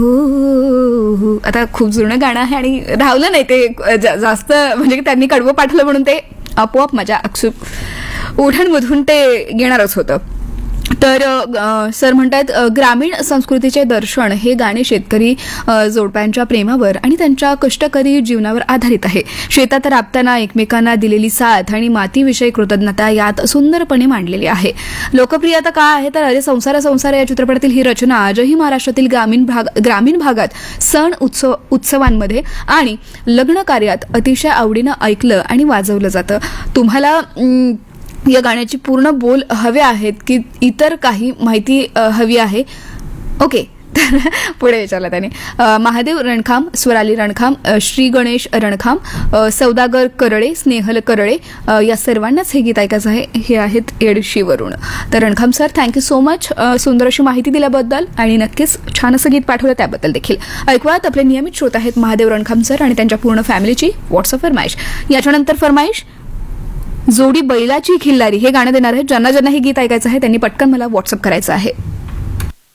हो, आता खूप जुनं गाणं आहे आणि राहिलं नाही ते जास्त, म्हणजे त्यांनी कडवं पाठवलं म्हणून ते आपोआप माझ्या अक्षुप ओठांमधून ते येणारच होतं. तर सर म्हणतात, ग्रामीण संस्कृतीचे दर्शन हे गाणे शेतकरी जोडप्यांच्या प्रेमावर आणि त्यांच्या कष्टकरी जीवनावर आधारित आहे. शेतात राबताना एकमेकांना दिलेली साथ आणि मातीविषयी कृतज्ञता यात सुंदरपणे मांडलेली आहे. लोकप्रियता काय आहे तर अरे संसार संसार या चित्रपटातील ही रचना आजही महाराष्ट्रातील ग्रामीण भागात सण उत्सवांमध्ये आणि लग्न कार्यात अतिशय आवडीनं ऐकलं आणि वाजवलं जातं. तुम्हाला या गाण्याची पूर्ण बोल हवे आहेत की इतर काही माहिती हवी आहे? ओके, तर पुढे विचारलं त्याने. महादेव रणखाम, स्वराली रणखाम, श्री गणेश रणखाम, सौदागर करळे, स्नेहल करळे या सर्वांनाच हे गीत ऐकायचं आहे. हे आहेत एडशीवरून. तर रणखाम सर, थँक्यू सो मच सुंदर अशी माहिती दिल्याबद्दल आणि नक्कीच छान असं गीत पाठवलं त्याबद्दल देखील. ऐकूयात आपले नियमित श्रोत आहेत महादेव रणखाम सर आणि त्यांच्या पूर्ण फॅमिलीची व्हॉट्सअप फरमाईश. याच्यानंतर फरमाईश जोडी बैलाची खिल्लारी हे गाणं देणार आहे. ज्यांना ज्यांना हे गीत ऐकायचं आहे त्यांनी पटकन मला व्हॉट्सअप करायचं आहे.